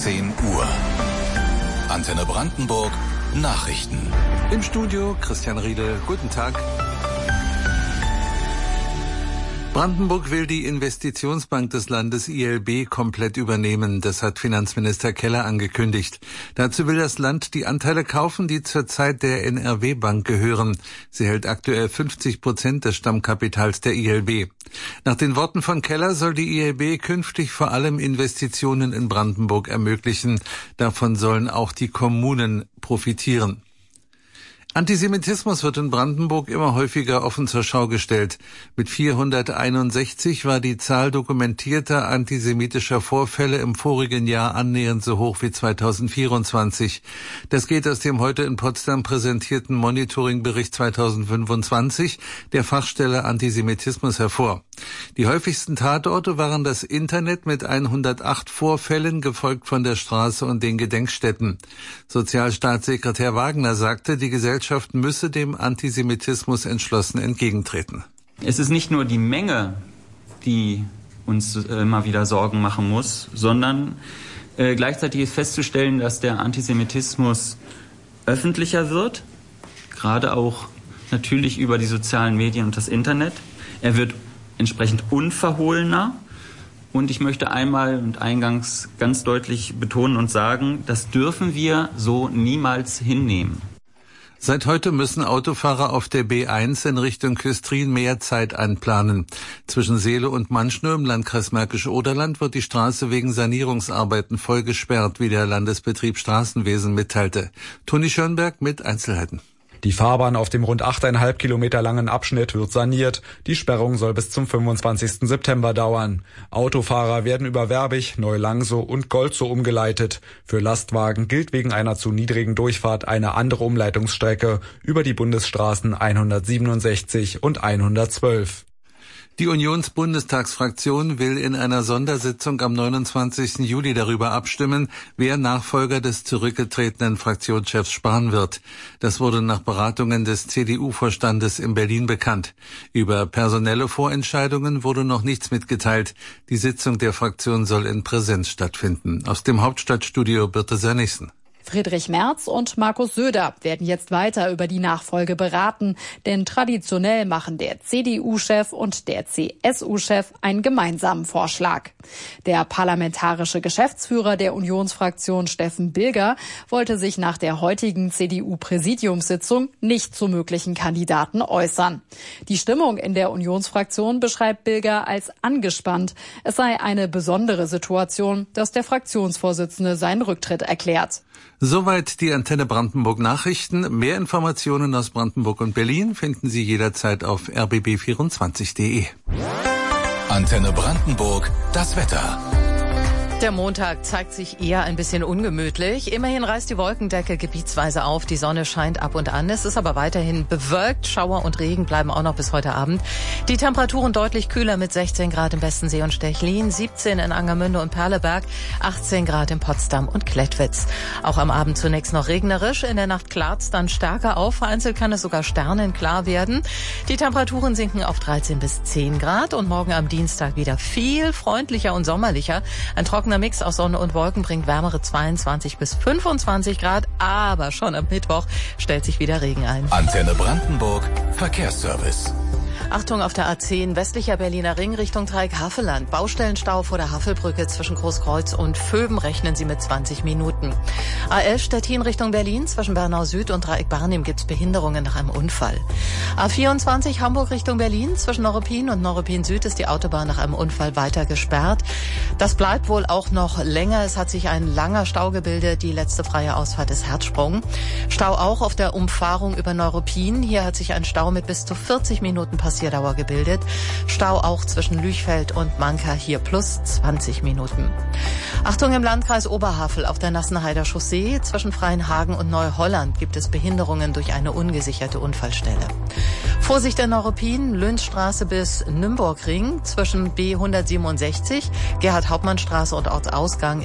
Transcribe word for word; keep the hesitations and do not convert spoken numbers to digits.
zehn Uhr. Antenne Brandenburg Nachrichten. Im Studio Christian Riedel. Guten Tag. Brandenburg will die Investitionsbank des Landes I L B komplett übernehmen. Das hat Finanzminister Keller angekündigt. Dazu will das Land die Anteile kaufen, die zurzeit der N R W-Bank gehören. Sie hält aktuell fünfzig Prozent des Stammkapitals der I L B. Nach den Worten von Keller soll die I L B künftig vor allem Investitionen in Brandenburg ermöglichen. Davon sollen auch die Kommunen profitieren. Antisemitismus wird in Brandenburg immer häufiger offen zur Schau gestellt. Mit vierhunderteinundsechzig war die Zahl dokumentierter antisemitischer Vorfälle im vorigen Jahr annähernd so hoch wie zweitausendvierundzwanzig. Das geht aus dem heute in Potsdam präsentierten Monitoringbericht zweitausendfünfundzwanzig der Fachstelle Antisemitismus hervor. Die häufigsten Tatorte waren das Internet mit hundertacht Vorfällen, gefolgt von der Straße und den Gedenkstätten. Sozialstaatssekretär Wagner sagte, die Gesellschaft müsse dem Antisemitismus entschlossen entgegentreten. Es ist nicht nur die Menge, die uns immer wieder Sorgen machen muss, sondern äh, gleichzeitig ist festzustellen, dass der Antisemitismus öffentlicher wird, gerade auch natürlich über die sozialen Medien und das Internet. Er wird entsprechend unverhohlener. Und ich möchte einmal und eingangs ganz deutlich betonen und sagen, das dürfen wir so niemals hinnehmen. Seit heute müssen Autofahrer auf der B eins in Richtung Küstrin mehr Zeit einplanen. Zwischen Seele und Manschnow im Landkreis Märkisch-Oderland wird die Straße wegen Sanierungsarbeiten voll gesperrt, wie der Landesbetrieb Straßenwesen mitteilte. Toni Schönberg mit Einzelheiten. Die Fahrbahn auf dem rund achteinhalb Kilometer langen Abschnitt wird saniert. Die Sperrung soll bis zum fünfundzwanzigsten September dauern. Autofahrer werden über Werbig, Neu-Langsow und Goldsow umgeleitet. Für Lastwagen gilt wegen einer zu niedrigen Durchfahrt eine andere Umleitungsstrecke über die Bundesstraßen hundertsiebenundsechzig und hundertzwölf. Die Unionsbundestagsfraktion will in einer Sondersitzung am neunundzwanzigsten Juli darüber abstimmen, wer Nachfolger des zurückgetretenen Fraktionschefs Spahn wird. Das wurde nach Beratungen des C D U-Vorstandes in Berlin bekannt. Über personelle Vorentscheidungen wurde noch nichts mitgeteilt. Die Sitzung der Fraktion soll in Präsenz stattfinden. Aus dem Hauptstadtstudio Birte Sönnigsen. Friedrich Merz und Markus Söder werden jetzt weiter über die Nachfolge beraten, denn traditionell machen der C D U-Chef und der C S U-Chef einen gemeinsamen Vorschlag. Der parlamentarische Geschäftsführer der Unionsfraktion Steffen Bilger wollte sich nach der heutigen C D U-Präsidiumssitzung nicht zu möglichen Kandidaten äußern. Die Stimmung in der Unionsfraktion beschreibt Bilger als angespannt. Es sei eine besondere Situation, dass der Fraktionsvorsitzende seinen Rücktritt erklärt. Soweit die Antenne Brandenburg Nachrichten. Mehr Informationen aus Brandenburg und Berlin finden Sie jederzeit auf r b b vierundzwanzig punkt d e. Antenne Brandenburg, das Wetter. Der Montag zeigt sich eher ein bisschen ungemütlich. Immerhin reißt die Wolkendecke gebietsweise auf. Die Sonne scheint ab und an. Es ist aber weiterhin bewölkt. Schauer und Regen bleiben auch noch bis heute Abend. Die Temperaturen deutlich kühler mit sechzehn Grad im Westensee und Stechlin, siebzehn in Angermünde und Perleberg, achtzehn Grad in Potsdam und Klettwitz. Auch am Abend zunächst noch regnerisch. In der Nacht klart's dann stärker auf. Vereinzelt kann es sogar sternenklar werden. Die Temperaturen sinken auf dreizehn bis zehn Grad. Und morgen am Dienstag wieder viel freundlicher und sommerlicher. Ein trockener Mix aus Sonne und Wolken bringt wärmere zweiundzwanzig bis fünfundzwanzig Grad, aber schon am Mittwoch stellt sich wieder Regen ein. Antenne Brandenburg, Verkehrsservice. Achtung auf der A zehn, westlicher Berliner Ring Richtung Dreieck-Havelland. Baustellenstau vor der Havelbrücke zwischen Großkreuz und Vöben, rechnen Sie mit zwanzig Minuten. A elf Stettin Richtung Berlin, zwischen Bernau Süd und Dreieck-Barnim gibt es Behinderungen nach einem Unfall. A vierundzwanzig Hamburg Richtung Berlin, zwischen Neuruppin und Neuruppin Süd ist die Autobahn nach einem Unfall weiter gesperrt. Das bleibt wohl auch noch länger. Es hat sich ein langer Stau gebildet. Die letzte freie Ausfahrt ist Herzsprung. Stau auch auf der Umfahrung über Neuruppin. Hier hat sich ein Stau mit bis zu vierzig Minuten Passierdauer gebildet. Stau auch zwischen Lüchfeld und Manka, hier plus zwanzig Minuten. Achtung im Landkreis Oberhavel auf der Nassenheider Chaussee. Zwischen Freienhagen und Neuholland gibt es Behinderungen durch eine ungesicherte Unfallstelle. Vorsicht in Neuruppin, Lünzstraße bis Nymburgring zwischen B hundertsiebenundsechzig, Gerhard-Hauptmann-Straße und Ortsausgang